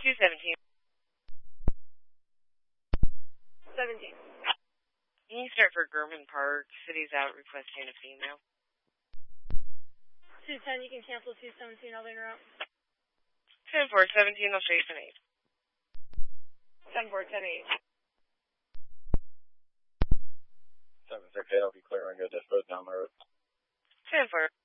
217. 17. Can you start for German Park? City's out requesting a female. 210, you can cancel 217, I'll interrupt. 10-4, 17, I'll show you 10-8. 10-4, 10-8. 7-6, 8, I'll be clear. I go to both down my road. 10-4.